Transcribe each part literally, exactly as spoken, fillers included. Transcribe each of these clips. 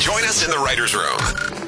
Join us in the writer's room.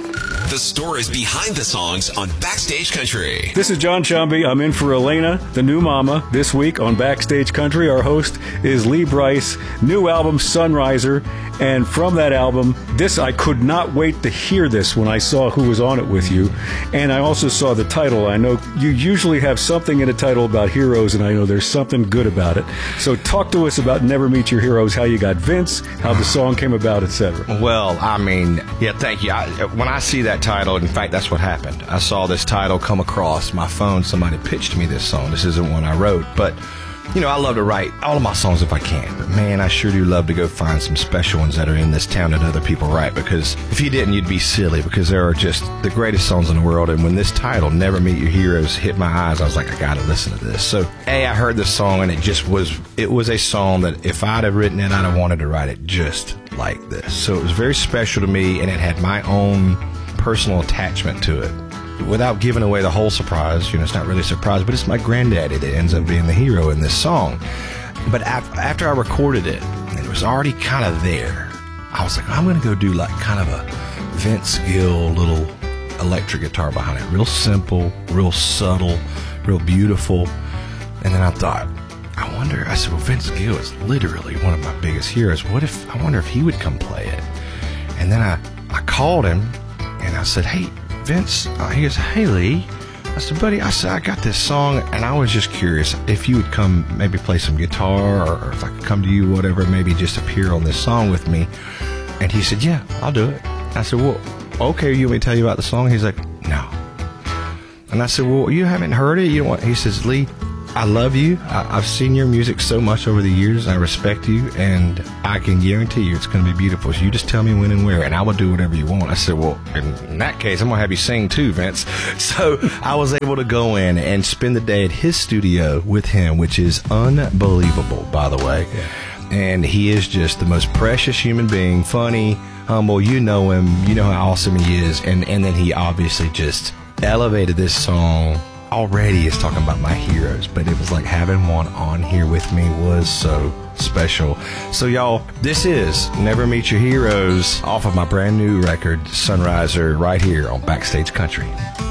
The stories behind the songs on Backstage Country. This is John Chumby. I'm in for Elena, the new mama. This week on Backstage Country, our host is Lee Brice. New album, Sunriser. And from that album, this, I could not wait to hear this when I saw who was on it with you. And I also saw the title. I know you usually have something in a title about heroes, and I know there's something good about it. So talk to us about Never Meet Your Heroes, how you got Vince, how the song came about, et cetera. Well, I mean, yeah, thank you. I, when I see that title, in fact, that's what happened. I saw this title come across my phone. Somebody pitched me this song. This isn't one I wrote, but you know, I love to write all of my songs if I can, but man, I sure do love to go find some special ones that are in this town that other people write, because if you didn't, you'd be silly, because there are just the greatest songs in the world. And when this title, Never Meet Your Heroes, hit my eyes, I was like, I gotta listen to this. So, A, I heard this song, and it just was, it was a song that if I'd have written it, I'd have wanted to write it just like this. So it was very special to me, and it had my own personal attachment to it. Without giving away the whole surprise, you know, it's not really a surprise, but it's my granddaddy that ends up being the hero in this song. But af- after I recorded it, and it was already kind of there, I was like, I'm going to go do like kind of a Vince Gill little electric guitar behind it. Real simple, real subtle, real beautiful. And then I thought, I wonder, I said, well, Vince Gill is literally one of my biggest heroes. What if, I wonder if he would come play it? And then I, I called him, and I said, hey, Vince, uh, he goes, hey, Lee. I said, buddy, I said, I got this song, and I was just curious if you would come maybe play some guitar, or, or if I could come to you, whatever, maybe just appear on this song with me. And he said, yeah, I'll do it. I said, well, okay, you want me to tell you about the song? He's like, no. And I said, well, you haven't heard it? You know what? He says, Lee, I love you. I, I've seen your music so much over the years. I respect you, and I can guarantee you it's going to be beautiful. So you just tell me when and where, and I will do whatever you want. I said, well, in that case, I'm going to have you sing too, Vince. So I was able to go in and spend the day at his studio with him, which is unbelievable, by the way. Yeah. And he is just the most precious human being, funny, humble. You know him. You know how awesome he is. And, and then he obviously just elevated this song. Already is talking about my heroes, but it was like having one on here with me was so special. So y'all, this is Never Meet Your Heroes off of my brand new record, Sunriser, right here on Backstage Country.